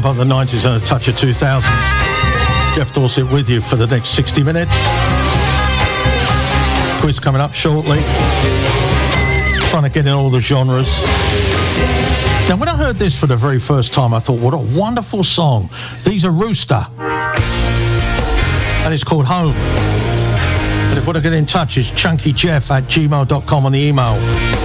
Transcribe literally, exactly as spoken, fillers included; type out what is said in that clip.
wrap up the nineties and a touch of two thousands. Jeff Dorset with you for the next sixty minutes. Quiz coming up shortly. Trying to get in all the genres. Now, when I heard this for the very first time, I thought, what a wonderful song. These are Rooster. And it's called Home. And if you want to get in touch, it's chunkyjeff at gmail dot com on the email.